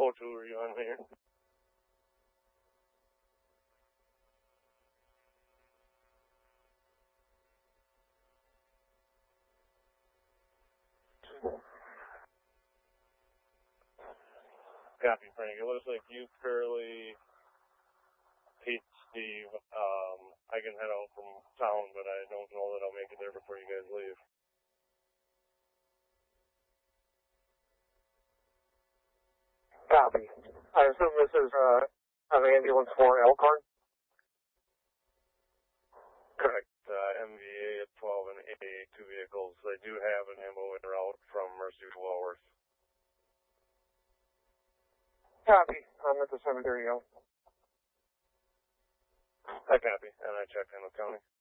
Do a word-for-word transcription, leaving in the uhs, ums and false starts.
O two, are you on here? Copy, Frank. It looks like you, Curly, Pete, Steve. Um, I can head out from town, but I don't know that I'll make it there before you guys leave. Copy. I assume this is uh, an ambulance for Elkhorn? Correct. Uh, M V A at twelve and A, two vehicles. I do have an ambo en route from Mercy to Walworth. Copy. I'm at the cemetery now. I copy, and I checked in with County.